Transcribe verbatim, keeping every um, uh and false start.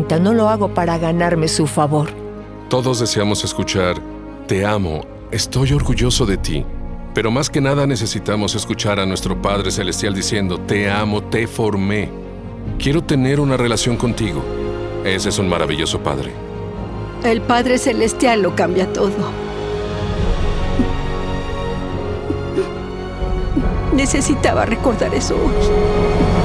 cuenta, no lo hago para ganarme su favor. Todos deseamos escuchar, te amo, estoy orgulloso de ti. Pero más que nada necesitamos escuchar a nuestro Padre Celestial diciendo, te amo, te formé. Quiero tener una relación contigo. Ese es un maravilloso Padre. El Padre Celestial lo cambia todo. Necesitaba recordar eso hoy.